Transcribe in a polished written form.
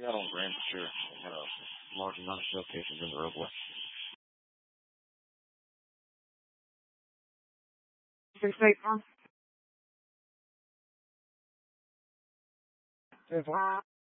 got on Grand for sure. They had a large amount of shell cases in the roadway. State Farm.